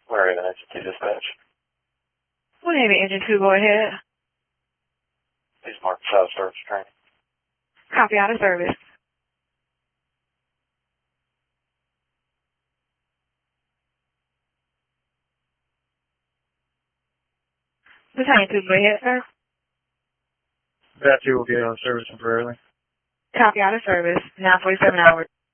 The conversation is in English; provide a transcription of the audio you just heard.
Where are you, Engine 2 dispatch? Well, Navy Engine 2, go ahead. Please mark this out of service training. Copy out of service. Battalion 2, go ahead, sir. That 2 will be out of service temporarily. Copy out of service. Now 47 hours.